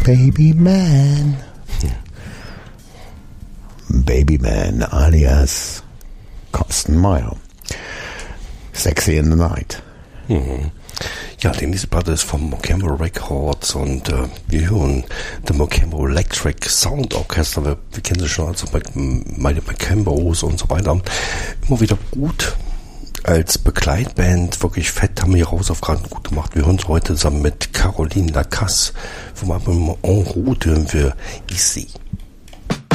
Babyman. Babyman alias Carsten Meyer. Sexy in the Night. Ja, die nächste Platte ist vom Mocambo Records und wir hören The Mocambo Electric Sound Orchestra. Wir kennen sie schon als meine Mocambos und so weiter. Immer wieder gut als Begleitband, wirklich fett, haben wir Hausaufgaben gut gemacht. Wir hören es heute zusammen mit Caroline Lacasse vom Album En Route hören wir Ici.